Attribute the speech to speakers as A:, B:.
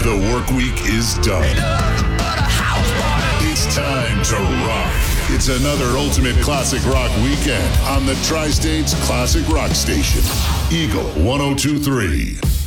A: The work week is done. It's time to rock. It's another Ultimate Classic Rock weekend on the Tri-States Classic Rock Station. Eagle 102.3.